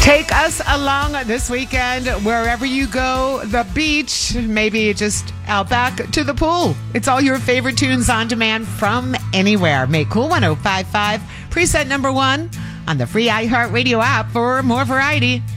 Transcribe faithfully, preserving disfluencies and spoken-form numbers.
Take us along this weekend, wherever you go, the beach, maybe just out back to the pool. It's all your favorite tunes on demand from anywhere. Make Cool one oh five point five preset number one on the free iHeartRadio app for more variety.